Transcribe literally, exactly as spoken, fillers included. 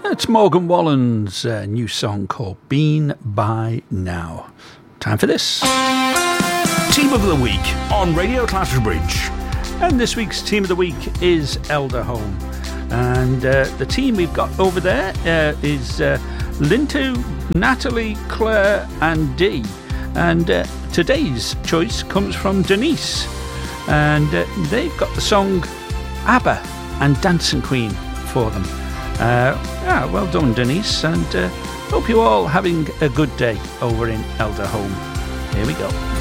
It's Morgan Wallen's uh, new song called Been By Now. Time for this. Team of the Week on Radio Clatterbridge. And this week's Team of the Week is Elder Home. And uh, the team we've got over there uh, is uh, Lintu, Natalie, Claire and Dee. And uh, today's choice comes from Denise. And uh, they've got the song ABBA and Dancing Queen for them. Uh, yeah, well done, Denise, and uh, hope you all having a good day over in Elder Home. Here we go.